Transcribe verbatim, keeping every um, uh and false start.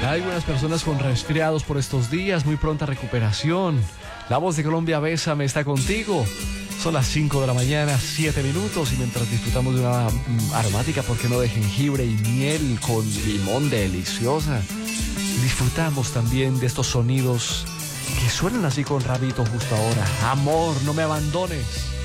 Hay algunas personas con resfriados por estos días, muy pronta recuperación. La Voz de Colombia, Bésame, está contigo. Son las cinco de la mañana, siete minutos, y mientras disfrutamos de una mm, aromática, ¿por qué no?, de jengibre y miel con limón deliciosa, disfrutamos también de estos sonidos que suenan así con rabito justo ahora. Amor, no me abandones.